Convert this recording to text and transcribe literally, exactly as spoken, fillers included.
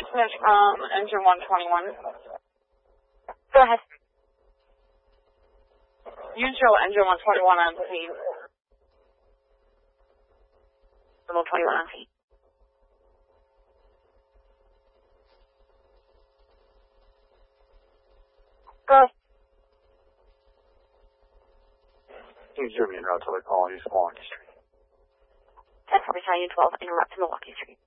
Transmit from engine one twenty-one. Go ahead. Usual engine one twenty-one on scene. one twenty-one on scene. Go ahead. Use Germany en route to the call, use Milwaukee Street. ten four Battalion twelve, interrupt to Milwaukee Street.